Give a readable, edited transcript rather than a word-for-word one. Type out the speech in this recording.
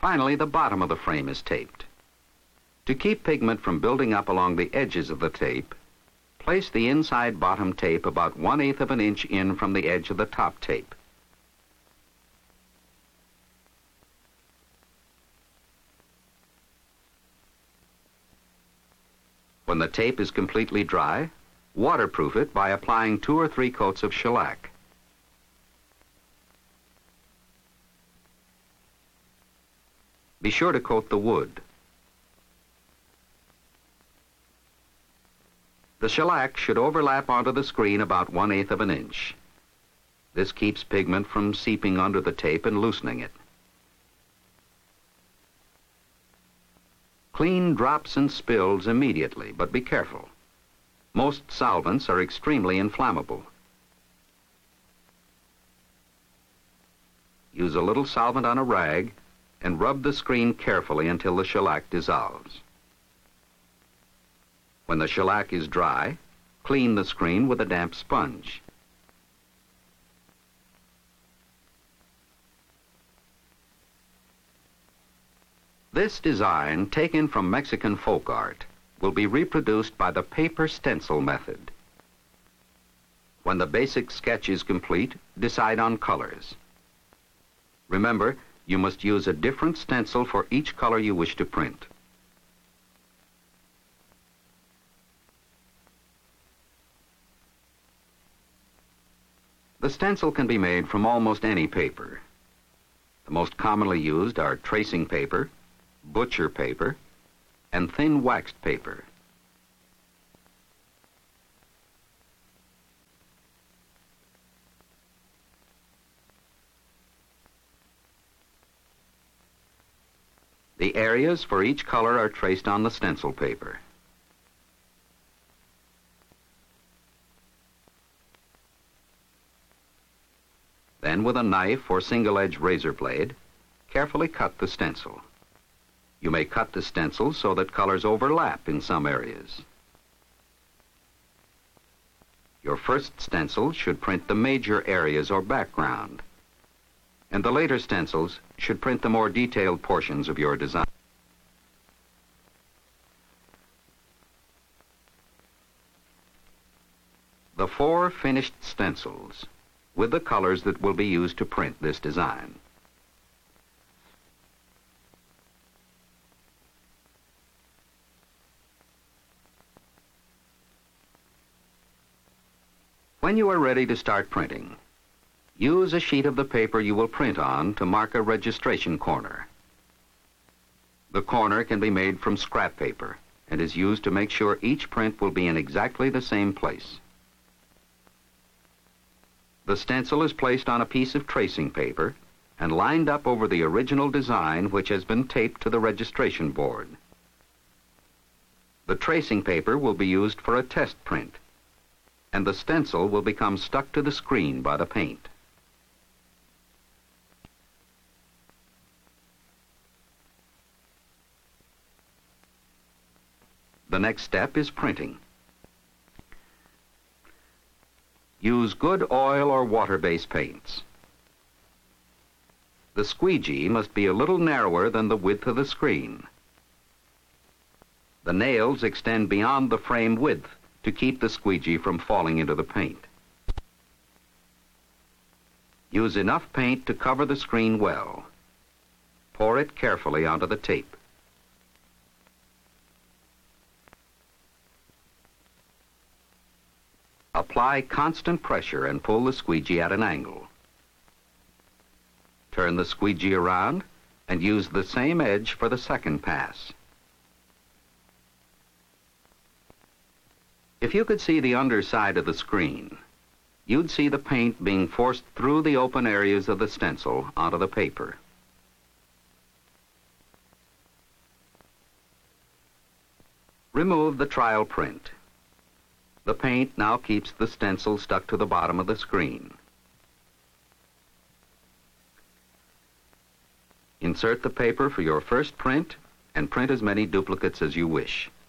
Finally, the bottom of the frame is taped. To keep pigment from building up along the edges of the tape, place the inside bottom tape about 1/8 of an inch in from the edge of the top tape. When the tape is completely dry, waterproof it by applying 2 or 3 coats of shellac. Be sure to coat the wood. The shellac should overlap onto the screen about 1/8 of an inch. This keeps pigment from seeping under the tape and loosening it. Clean drops and spills immediately, but be careful. Most solvents are extremely inflammable. Use a little solvent on a rag and rub the screen carefully until the shellac dissolves. When the shellac is dry, clean the screen with a damp sponge. This design, taken from Mexican folk art, will be reproduced by the paper stencil method. When the basic sketch is complete, decide on colors. Remember, you must use a different stencil for each color you wish to print. The stencil can be made from almost any paper. The most commonly used are tracing paper, butcher paper, and thin waxed paper. The areas for each color are traced on the stencil paper. Then, with a knife or single-edged razor blade, carefully cut the stencil. You may cut the stencil so that colors overlap in some areas. Your first stencil should print the major areas or background, and the later stencils should print the more detailed portions of your design. The 4 finished stencils with the colors that will be used to print this design. When you are ready to start printing, use a sheet of the paper you will print on to mark a registration corner. The corner can be made from scrap paper and is used to make sure each print will be in exactly the same place. The stencil is placed on a piece of tracing paper and lined up over the original design, which has been taped to the registration board. The tracing paper will be used for a test print, and the stencil will become stuck to the screen by the paint. The next step is printing. Use good oil or water-based paints. The squeegee must be a little narrower than the width of the screen. The nails extend beyond the frame width to keep the squeegee from falling into the paint. Use enough paint to cover the screen well. Pour it carefully onto the tape. Apply constant pressure and pull the squeegee at an angle. Turn the squeegee around and use the same edge for the second pass. If you could see the underside of the screen, you'd see the paint being forced through the open areas of the stencil onto the paper. Remove the trial print. The paint now keeps the stencil stuck to the bottom of the screen. Insert the paper for your first print and print as many duplicates as you wish.